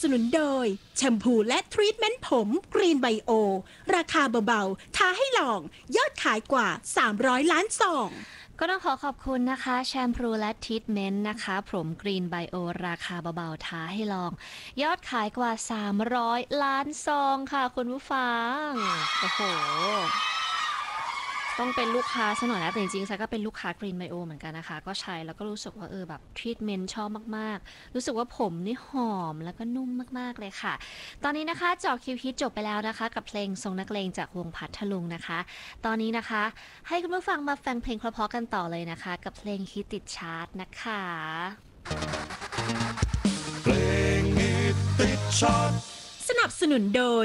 นุนโดยแชมพูและทรีทเมนต์ผมกรีนไบโอราคาเบาๆท้าให้ลองยอดขายกว่า300ล้านซองก็ต้องขอบคุณนะคะแชมพูและทรีทเมนต์นะคะผมกรีนไบโอราคาเบาๆท้าให้ลองยอดขายกว่า300ล้านซองค่ะคุณผู้ฟังโอ้โหต้องเป็นลูกค้าซะหน่อยนะแต่จริงๆซะก็เป็นลูกค้ากรีนไบโอเหมือนกันนะคะก็ใช้แล้วก็รู้สึกว่าแบบทรีทเมนต์ชอบมากๆรู้สึกว่าผมนี่หอมแล้วก็นุ่มมากๆเลยค่ะตอนนี้นะคะเจาะคิวฮิตจบไปแล้วนะคะกับเพลงทรงนักเลงจากวงพัทลุงนะคะตอนนี้นะคะให้คุณผู้ฟังมาฟังเพลงเพราะๆกันต่อเลยนะคะกับเพลงฮิตติดชาร์ตนะคะเพลงฮิตติดชาร์ตสนับสนุนโดย